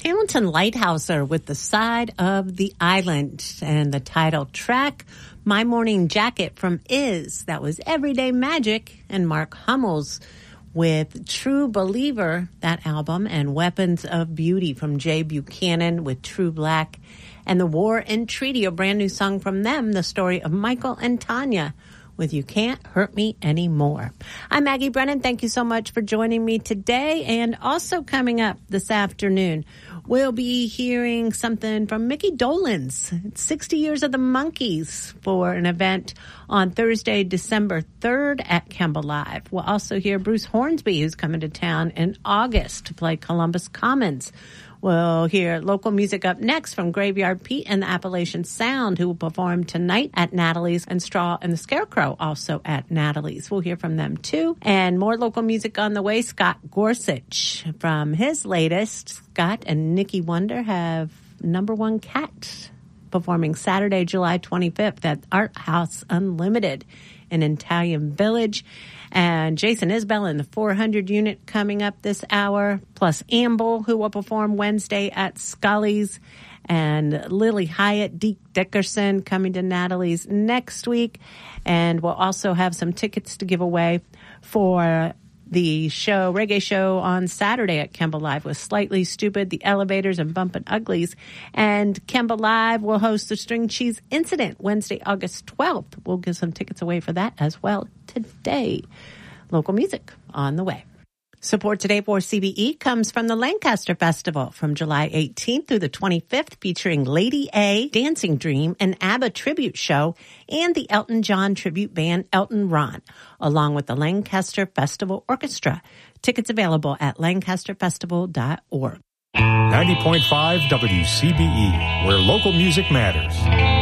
Hamilton Lighthouser with The Side of the Island, and the title track, My Morning Jacket from Is. That was Everyday Magic, and Mark Hummels with True Believer, that album, and Weapons of Beauty from Jay Buchanan with True Black, and The War and Treaty, a brand new song from them, the story of Michael and Tanya with You Can't Hurt Me Anymore. I'm Maggie Brennan. Thank you so much for joining me today. And also coming up this afternoon, we'll be hearing something from Mickey Dolenz. It's 60 Years of the Monkees for an event on Thursday, December 3rd at Kemba Live. We'll also hear Bruce Hornsby, who's coming to town in August to play Columbus Commons. We'll hear local music up next from Graveyard Pete and the Appalachian Sound, who will perform tonight at Natalie's, and Straw and the Scarecrow also at Natalie's. We'll hear from them too. And more local music on the way. Scott Gorsuch from his latest. Scott and Nikki Wonder have Number One Cat performing Saturday, July 25th at Art House Unlimited in Italian Village. And Jason Isbell in the 400 unit coming up this hour, plus Amble, who will perform Wednesday at Scully's, and Lily Hyatt, Deke Dickerson coming to Natalie's next week. And we'll also have some tickets to give away for the show, reggae show on Saturday at Kemba Live with Slightly Stupid, The Elevators, and Bumpin' Uglies. And Kemba Live will host the String Cheese Incident Wednesday, August 12th. We'll give some tickets away for that as well today. Local music on the way. Support today for CBE comes from the Lancaster Festival from July 18th through the 25th, featuring Lady A, Dancing Dream, an ABBA tribute show, and the Elton John tribute band Elton Ron, along with the Lancaster Festival Orchestra. Tickets available at lancasterfestival.org. 90.5 WCBE, where local music matters.